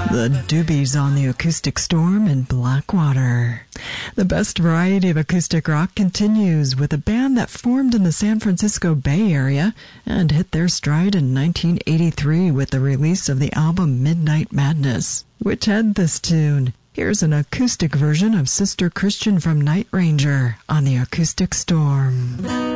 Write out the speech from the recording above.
The Doobies on the Acoustic Storm in Blackwater. The best variety of acoustic rock continues with a band that formed in the San Francisco Bay Area and hit their stride in 1983 with the release of the album Midnight Madness, which had this tune. Here's an acoustic version of Sister Christian from Night Ranger on the Acoustic Storm.